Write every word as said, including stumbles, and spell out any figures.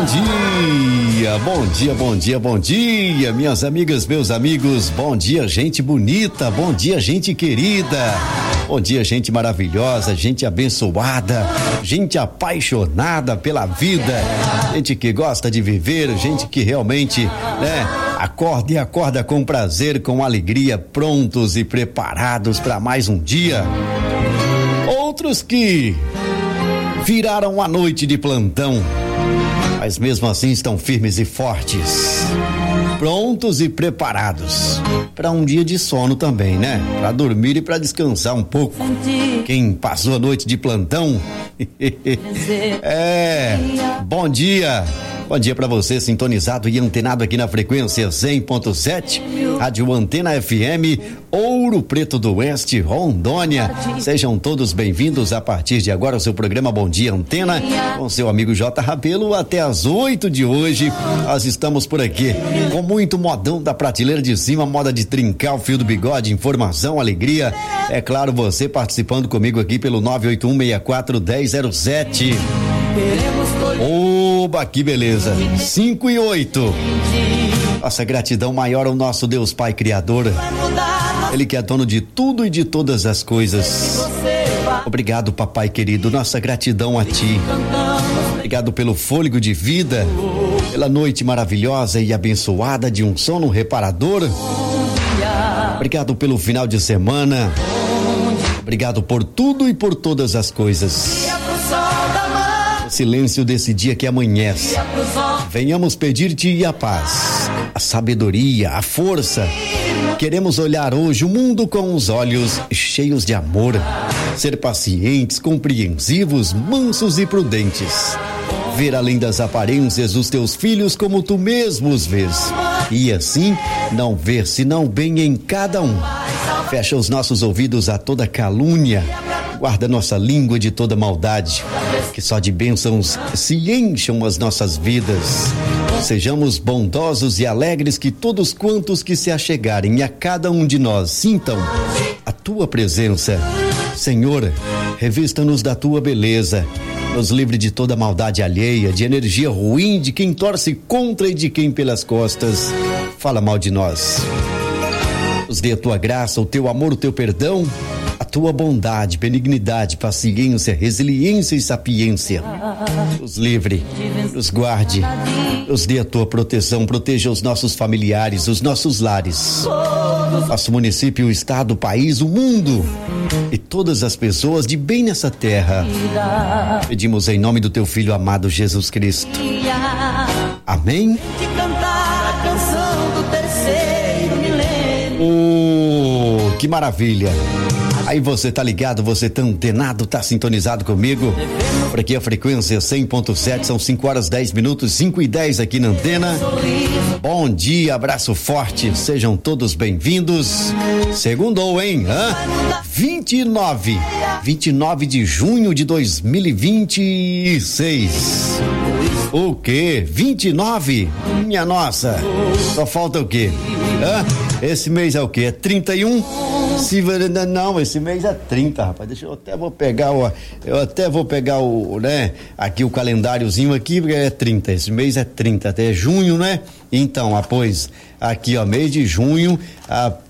dia, bom dia, bom dia, bom dia, minhas amigas, meus amigos, bom dia, gente bonita, bom dia, gente querida, bom dia, gente maravilhosa, gente abençoada, gente apaixonada pela vida, gente que gosta de viver, gente que realmente, né, acorda e acorda com prazer, com alegria, prontos e preparados para mais um dia. Outros que viraram a noite de plantão, mas mesmo assim estão firmes e fortes, prontos e preparados para um dia de sono também, né? Para dormir e para descansar um pouco. Quem passou a noite de plantão, é, bom dia. Bom dia para você, sintonizado e antenado aqui na frequência cem ponto sete, Rádio Antena F M, Ouro Preto do Oeste, Rondônia. Sejam todos bem-vindos a partir de agora ao seu programa Bom Dia Antena, com seu amigo J. Rabelo, até às oito de hoje. Nós estamos por aqui com muito modão da prateleira de cima, moda de trincar o fio do bigode, informação, alegria. É claro, você participando comigo aqui pelo nove oito um seis quatro um zero zero sete. Oba, que beleza! cinco e oito. Nossa gratidão maior ao nosso Deus Pai Criador. Ele que é dono de tudo e de todas as coisas. Obrigado, papai querido. Nossa gratidão a ti. Obrigado pelo fôlego de vida, pela noite maravilhosa e abençoada de um sono reparador. Obrigado pelo final de semana. Obrigado por tudo e por todas as coisas. Silêncio desse dia que amanhece, venhamos pedir-te a paz, a sabedoria, a força. Queremos olhar hoje o mundo com os olhos cheios de amor, ser pacientes, compreensivos, mansos e prudentes, ver além das aparências os teus filhos como tu mesmo os vês, e assim não ver senão bem em cada um. Fecha os nossos ouvidos a toda calúnia, guarda nossa língua de toda maldade, que só de bênçãos se encham as nossas vidas. Sejamos bondosos e alegres, que todos quantos que se achegarem a cada um de nós sintam a tua presença. Senhor, revista-nos da tua beleza, nos livre de toda maldade alheia, de energia ruim, de quem torce contra e de quem pelas costas fala mal de nós. Nos dê a tua graça, o teu amor, o teu perdão, a tua bondade, benignidade, paciência, resiliência e sapiência. Nos livre, nos guarde, nos dê a tua proteção, proteja os nossos familiares, os nossos lares, nosso município, o estado, o país, o mundo e todas as pessoas de bem nessa terra. Pedimos em nome do teu filho amado Jesus Cristo. Amém? Oh, que maravilha! Aí você tá ligado, você tá antenado, tá sintonizado comigo. Por aqui a frequência cem ponto sete, são cinco horas dez minutos, cinco e dez aqui na antena. Bom dia, abraço forte, sejam todos bem-vindos. Segundou, hein? Hã? vinte e nove, vinte e nove de junho de dois mil e vinte e seis. O quê? vinte e nove? Minha nossa, só falta o quê? Hã? Esse mês é o quê? É trinta e um? Se, não, esse mês é trinta, rapaz. Deixa eu até vou pegar o, eu até vou pegar o, né? Aqui o calendáriozinho aqui, porque é trinta. Esse mês é trinta, até junho, né? Então, após aqui, ó, mês de junho, a